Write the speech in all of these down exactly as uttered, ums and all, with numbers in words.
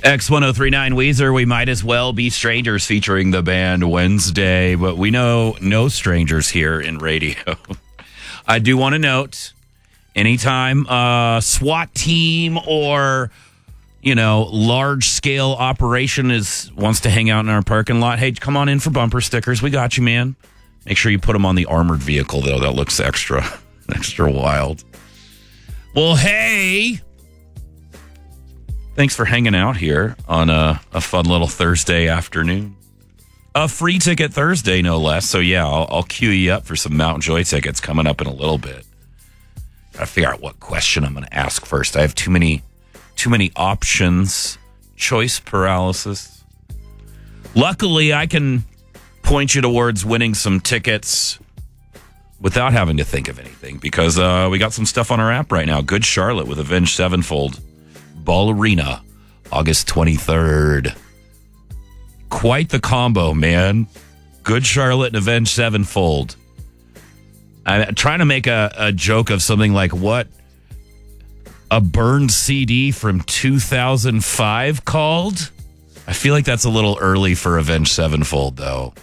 X ten thirty-nine Weezer, we might as well be strangers featuring the band Wednesday, but we know no strangers here in radio. I do want to note, anytime a SWAT team or, you know, large-scale operation is wants to hang out in our parking lot, hey, come on in for bumper stickers. We got you, man. Make sure you put them on the armored vehicle, though. That looks extra, extra wild. Well, hey... Thanks for hanging out here on a, a fun little Thursday afternoon. A free ticket Thursday, no less. So, yeah, I'll, I'll cue you up for some Mount Joy tickets coming up in a little bit. Gotta figure out what question I'm going to ask first. I have too many, too many options. Choice paralysis. Luckily, I can point you towards winning some tickets without having to think of anything because uh, we got some stuff on our app right now. Good Charlotte with Avenged Sevenfold. Ball Arena, August twenty-third. Quite the combo, man. Good Charlotte and Avenged Sevenfold. I'm trying to make a, a joke of something like what a burned C D from two thousand five called. I feel like that's a little early for Avenged Sevenfold, though.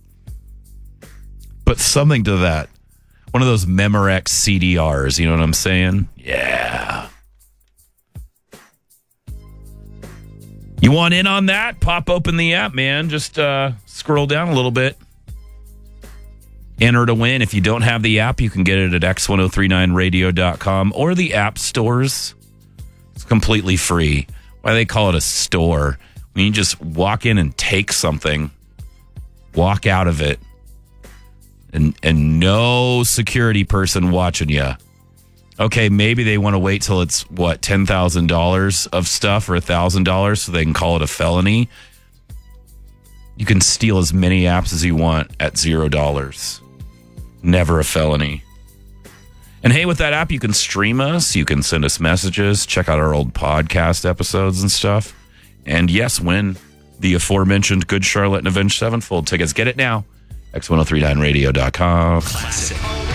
But something to that. One of those Memorex C D Rs, you know what I'm saying? Yeah. You want in on that? Pop open the app, man. Just uh, scroll down a little bit. Enter to win. If you don't have the app, you can get it at x ten thirty-nine radio dot com or the app stores. It's completely free. Why they call it a store? When you just walk in and take something, walk out of it, and and no security person watching you. Okay, maybe they want to wait till it's, what, ten thousand dollars of stuff or one thousand dollars so they can call it a felony. You can steal as many apps as you want at zero dollars. Never a felony. And hey, with that app, you can stream us. You can send us messages. Check out our old podcast episodes and stuff. And yes, win the aforementioned Good Charlotte and Avenged Sevenfold tickets. Get it now. x ten thirty-nine radio dot com. Classic.